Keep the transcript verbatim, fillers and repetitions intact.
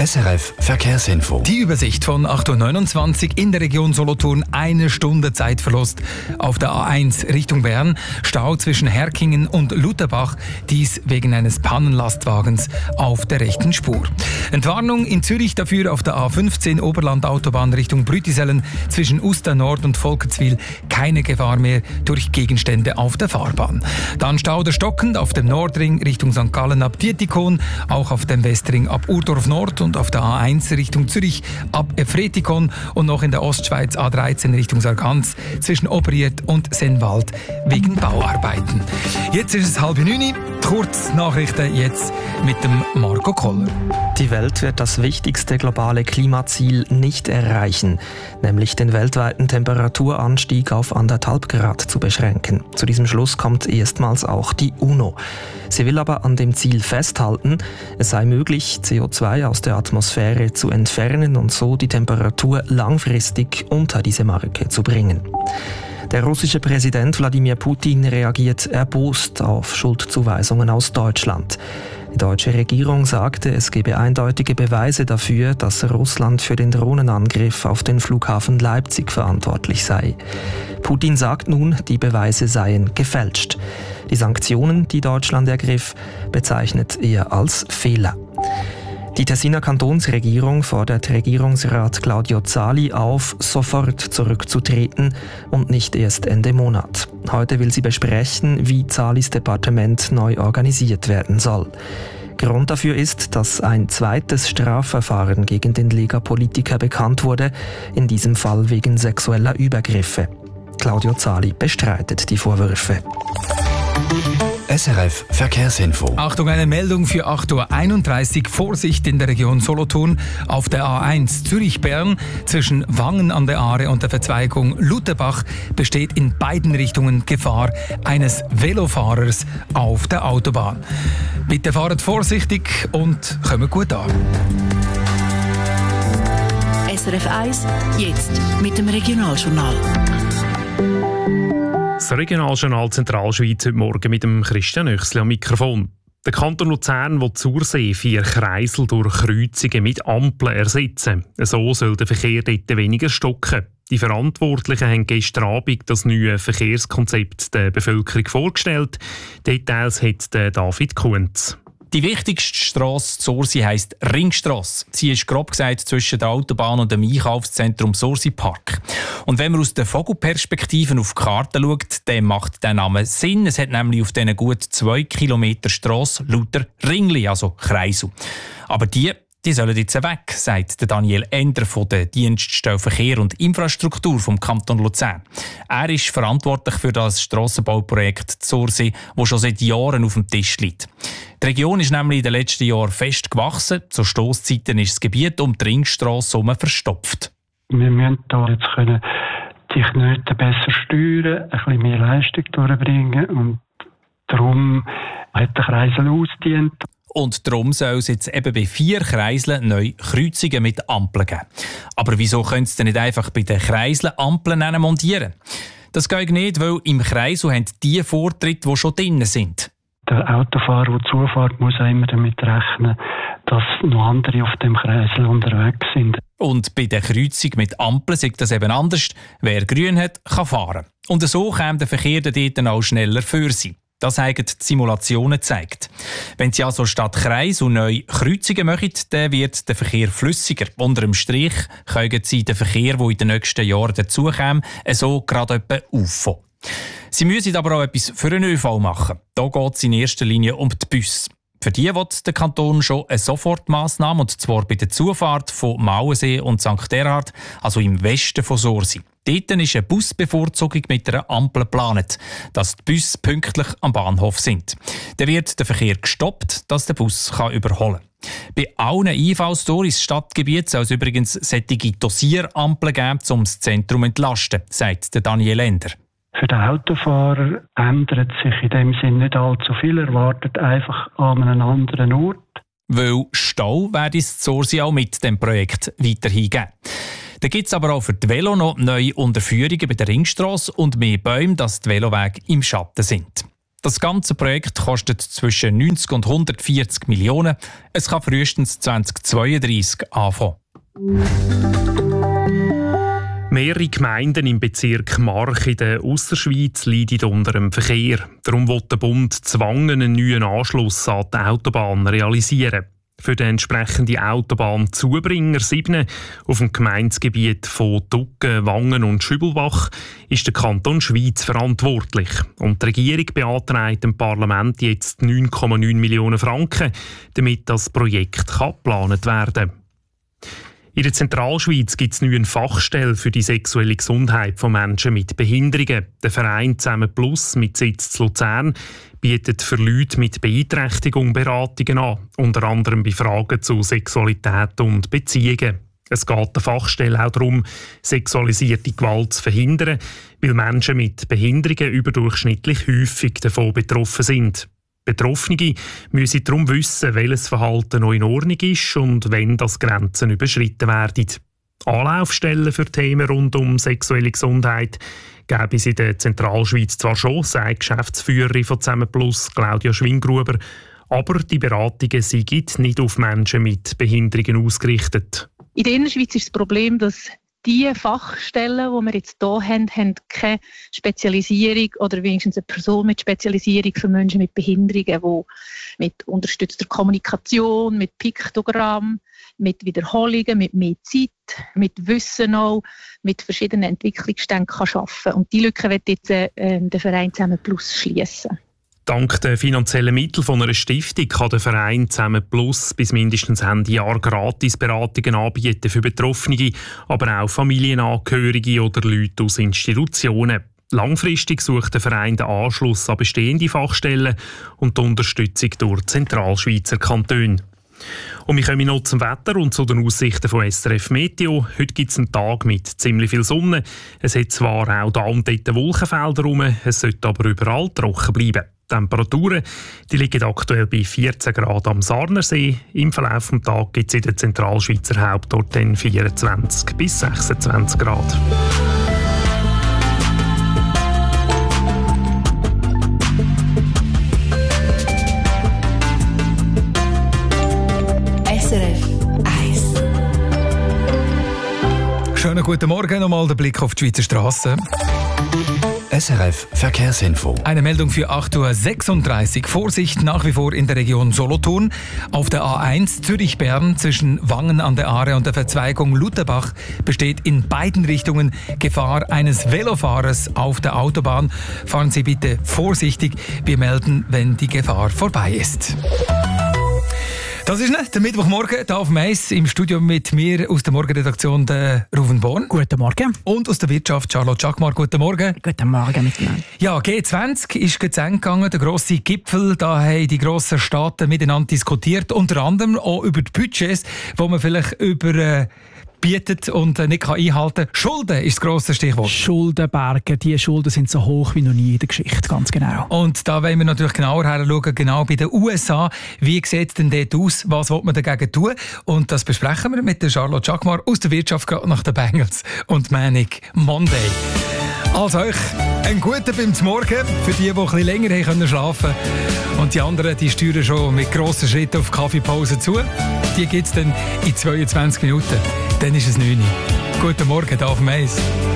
S R F Verkehrsinfo. Die Übersicht von acht Uhr neunundzwanzig in der Region Solothurn. Eine Stunde Zeitverlust auf der A eins Richtung Bern. Stau zwischen Herkingen und Lutherbach. Dies wegen eines Pannenlastwagens auf der rechten Spur. Entwarnung in Zürich dafür auf der A fünfzehn Oberland-Autobahn Richtung Brütisellen. Zwischen Uster Nord und Volkertswil keine Gefahr mehr durch Gegenstände auf der Fahrbahn. Dann Stau der stockend auf dem Nordring Richtung Sankt Gallen ab Dietikon. Auch auf dem Westring ab Urdorf Nord und auf der A eins Richtung Zürich ab Efretikon und noch in der Ostschweiz A dreizehn Richtung Sargans zwischen Obriet und Sennwald wegen Bauarbeiten. Jetzt ist es halb neun. Kurznachrichten jetzt mit dem Marco Koller. Die Welt wird das wichtigste globale Klimaziel nicht erreichen, nämlich den weltweiten Temperaturanstieg auf anderthalb Grad zu beschränken. Zu diesem Schluss kommt erstmals auch die UNO. Sie will aber an dem Ziel festhalten, es sei möglich, C O zwei aus der Atmosphäre zu entfernen und so die Temperatur langfristig unter diese Marke zu bringen. Der russische Präsident Wladimir Putin reagiert erbost auf Schuldzuweisungen aus Deutschland. Die deutsche Regierung sagte, es gebe eindeutige Beweise dafür, dass Russland für den Drohnenangriff auf den Flughafen Leipzig verantwortlich sei. Putin sagt nun, die Beweise seien gefälscht. Die Sanktionen, die Deutschland ergriff, bezeichnet er als Fehler. Die Tessiner Kantonsregierung fordert Regierungsrat Claudio Zali auf, sofort zurückzutreten und nicht erst Ende Monat. Heute will sie besprechen, wie Zalis Departement neu organisiert werden soll. Grund dafür ist, dass ein zweites Strafverfahren gegen den Lega-Politiker bekannt wurde, in diesem Fall wegen sexueller Übergriffe. Claudio Zali bestreitet die Vorwürfe. S R F Verkehrsinfo. Achtung, eine Meldung für acht Uhr einunddreißig. Vorsicht in der Region Solothurn auf der A eins Zürich-Bern. Zwischen Wangen an der Aare und der Verzweigung Lutherbach besteht in beiden Richtungen Gefahr eines Velofahrers auf der Autobahn. Bitte fahrt vorsichtig und kommt gut an. S R F eins, jetzt mit dem Regionaljournal. Das Regionaljournal Zentralschweiz heute Morgen mit dem Christian Oechsli am Mikrofon. Der Kanton Luzern will zur See vier Kreisel durch Kreuzungen mit Ampeln ersetzen. So soll der Verkehr dort weniger stocken. Die Verantwortlichen haben gestern Abend das neue Verkehrskonzept der Bevölkerung vorgestellt. Details hat David Kuntz. Die wichtigste Strasse Sursi heisst Ringstrasse. Sie ist grob gesagt zwischen der Autobahn und dem Einkaufszentrum Sursi Park. Und wenn man aus der Vogelperspektive auf die Karte schaut, dann macht der Name Sinn. Es hat nämlich auf diesen gut zwei Kilometer Strasse lauter Ringli, also Kreisel. Aber die Die sollen jetzt weg, sagt der Daniel Ender von der Dienststelle Verkehr und Infrastruktur vom Kanton Luzern. Er ist verantwortlich für das Strassenbauprojekt Zursee, das schon seit Jahren auf dem Tisch liegt. Die Region ist nämlich in den letzten Jahren fest gewachsen. Zu Stosszeiten ist das Gebiet um die Ringstrasse herum verstopft. Wir müssen hier jetzt können die Knoten besser steuern, ein bisschen mehr Leistung durchbringen und darum hat der Kreisel ausgedient. Und darum soll es jetzt eben bei vier Kreiseln neu Kreuzungen mit Ampeln geben. Aber wieso können Sie denn nicht einfach bei den Kreiseln Ampeln montieren? Das geht nicht, weil im Kreisel haben die Vortritte, die schon drin sind. Der Autofahrer, der zufährt, muss auch immer damit rechnen, dass noch andere auf dem Kreisel unterwegs sind. Und bei der Kreuzung mit Ampeln sieht das eben anders. Wer grün hat, kann fahren. Und so kommt der Verkehr dort auch schneller für sie. Das haben die Simulationen gezeigt. Wenn Sie also statt Kreis und neu Kreuzungen machen, dann wird der Verkehr flüssiger. Unter dem Strich können Sie den Verkehr, der in den nächsten Jahren dazukommt, so gerade etwa auffangen. Sie müssen aber auch etwas für den ÖV machen. Da geht es in erster Linie um die Busse. Für die will der Kanton schon eine Sofortmaßnahme, und zwar bei der Zufahrt von Mauensee und Sankt Erhard, also im Westen von Sursi. Dort ist eine Busbevorzugung mit einer Ampel geplant, dass die Busse pünktlich am Bahnhof sind. Dann wird der Verkehr gestoppt, dass der Bus kann überholen kann. Bei allen Einfallstoren ins Stadtgebiet soll es übrigens solche Dosierampeln geben, um das Zentrum zu entlasten, sagt Daniel Ender. Für den Autofahrer ändert sich in dem Sinne nicht allzu viel. Er wartet einfach an einem anderen Ort. Weil Stau werde es Sursi auch mit dem Projekt weiterhin geben. Da gibt es aber auch für die Velo noch neue Unterführungen bei der Ringstrasse und mehr Bäume, dass die Velowege im Schatten sind. Das ganze Projekt kostet zwischen neunzig und hundertvierzig Millionen. Es kann frühestens zweitausendzweiunddreissig anfangen. Mehrere Gemeinden im Bezirk Mark in der Ausserschweiz leiden unter dem Verkehr. Darum will der Bund Zwangen einen neuen Anschluss an die Autobahn realisieren. Für den entsprechenden Autobahnzubringer sieben auf dem Gemeindegebiet von Duggen, Wangen und Schübelbach ist der Kanton Schwyz verantwortlich. Und die Regierung beantragt dem Parlament jetzt neun Komma neun Millionen Franken, damit das Projekt geplant werden kann. In der Zentralschweiz gibt es eine Fachstelle für die sexuelle Gesundheit von Menschen mit Behinderungen. Der Verein «Zusammen Plus» mit Sitz in Luzern bietet für Leute mit Beeinträchtigung Beratungen an, unter anderem bei Fragen zu Sexualität und Beziehungen. Es geht der Fachstelle auch darum, sexualisierte Gewalt zu verhindern, weil Menschen mit Behinderungen überdurchschnittlich häufig davon betroffen sind. Betroffene müssen darum wissen, welches Verhalten noch in Ordnung ist und wenn das Grenzen überschritten werden. Anlaufstellen für Themen rund um sexuelle Gesundheit gäbe es in der Zentralschweiz zwar schon, sagt Geschäftsführerin von «Zusammen Plus», Claudia Schwingruber, aber die Beratungen sind nicht auf Menschen mit Behinderungen ausgerichtet. In der Innerschweiz ist das Problem, dass die Fachstellen, die wir jetzt hier haben, haben keine Spezialisierung oder wenigstens eine Person mit Spezialisierung für Menschen mit Behinderungen, die mit unterstützter Kommunikation, mit Piktogramm, mit Wiederholungen, mit mehr Zeit, mit Wissen auch, mit verschiedenen Entwicklungsständen kann arbeiten. Und die Lücke wird jetzt äh, der Verein «Zusammen Plus» schließen. Dank der finanziellen Mittel von einer Stiftung kann der Verein «Zusammen Plus» bis mindestens Ende Jahr gratis Beratungen anbieten für Betroffene, aber auch Familienangehörige oder Leute aus Institutionen. Langfristig sucht der Verein den Anschluss an bestehende Fachstellen und die Unterstützung durch Zentralschweizer Kantone. Und wir kommen noch zum Wetter und zu den Aussichten von S R F Meteo. Heute gibt es einen Tag mit ziemlich viel Sonne. Es hat zwar auch da und dort Wolkenfelder rum, es sollte aber überall trocken bleiben. Die Temperaturen die liegen aktuell bei vierzehn Grad am Sarnersee. Im Verlauf des Tages gibt es in den Zentralschweizer Hauptorten vierundzwanzig bis sechsundzwanzig Grad. S R F eins. Schönen guten Morgen, nochmal der Blick auf die Schweizer Strassen. S R F Verkehrsinfo. Eine Meldung für acht Uhr sechsunddreißig. Vorsicht nach wie vor in der Region Solothurn. Auf der A eins Zürich-Bern zwischen Wangen an der Aare und der Verzweigung Lutherbach besteht in beiden Richtungen Gefahr eines Velofahrers auf der Autobahn. Fahren Sie bitte vorsichtig. Wir melden, wenn die Gefahr vorbei ist. Das ist nicht der Mittwochmorgen, hier auf Mais im Studio mit mir aus der Morgenredaktion der Ruven Born. Guten Morgen. Und aus der Wirtschaft Charlotte Schackmar. Guten Morgen. Guten Morgen miteinander. Ja, G zwanzig ist zu Ende gegangen, der grosse Gipfel. Da haben die grossen Staaten miteinander diskutiert, unter anderem auch über die Budgets, die man vielleicht über äh, bietet und nicht kann einhalten kann. Schulden ist das grosse Stichwort. Schuldenberge, die Schulden sind so hoch wie noch nie in der Geschichte, ganz genau. Und da wollen wir natürlich genauer hinschauen, genau bei den U S A. Wie sieht es denn dort aus? Was will man dagegen tun? Und das besprechen wir mit der Charlotte Schackmar aus der Wirtschaft gerade nach den Bengals und Manic Monday. Also euch einen guten beim Morgen für die, die ein bisschen länger haben können schlafen. Und die anderen, die steuern schon mit grossen Schritten auf die Kaffeepause zu. Die gibt es dann in zweiundzwanzig Minuten. Dann ist es neun Uhr. Guten Morgen, hier auf Mais.